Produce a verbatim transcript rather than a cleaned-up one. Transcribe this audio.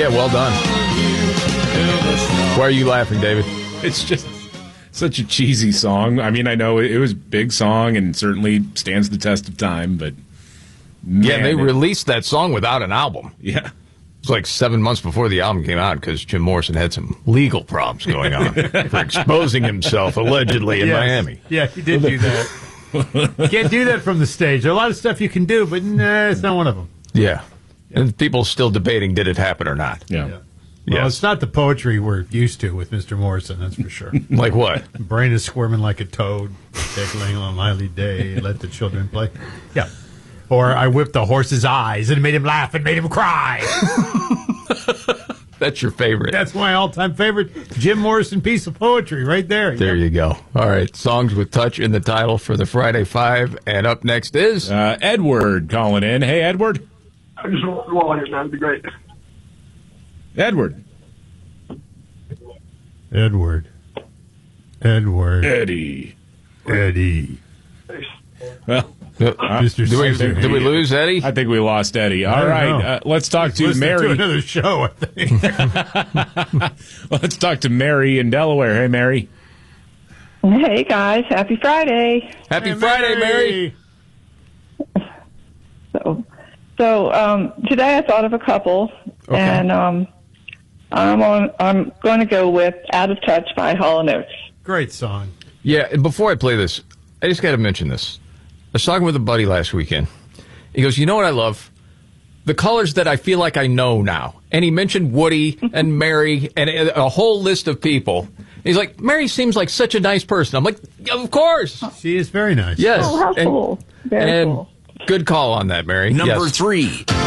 Yeah, well done. Why are you laughing, David? It's just such a cheesy song. I mean, I know it was a big song and certainly stands the test of time, but man, yeah, they it, released that song without an album. Yeah. It was like seven months before the album came out because Jim Morrison had some legal problems going on for exposing himself allegedly in Yes. Miami. Yeah, he did do that. You can't do that from the stage. There are a lot of stuff you can do, but nah, it's not one of them. Yeah. And people still debating, did it happen or not? Yeah. Yeah. Well, Yes. it's not the poetry we're used to with Mister Morrison, that's for sure. Like what? Brain is squirming like a toad, tickling on lively day, let the children play. Yeah. Or I whipped the horse's eyes and made him laugh and made him cry. That's your favorite. That's my all-time favorite Jim Morrison piece of poetry right there. There you go. All right. Songs with touch in the title for the Friday Five. And up next is Uh, Edward calling in. Hey, Edward. I just want the wall here, man. It'd be great. Edward. Edward. Edward. Eddie. Eddie. Well, Uh, Mister did, we, Caesar. did we lose Eddie? I think we lost Eddie. All don't right. know. Uh, let's talk to Listening Mary. to another show, I think. Let's talk to Mary in Delaware. Hey, Mary. Hey guys, happy Friday. Happy Hey, Friday, Mary. So, so um, today I thought of a couple, Okay. and um, I'm on. I'm going to go with "Out of Touch" by Hall and Oates. Great song. Yeah, and before I play this, I just got to mention this. I was talking with a buddy last weekend. He goes, you know what I love? The colors that I feel like I know now. And he mentioned Woody and Mary and a whole list of people. He's like, Mary seems like such a nice person. I'm like, of course. She is very nice. Yes. Oh, how And- cool! Very and cool. good call on that, Mary. Number Yes. three.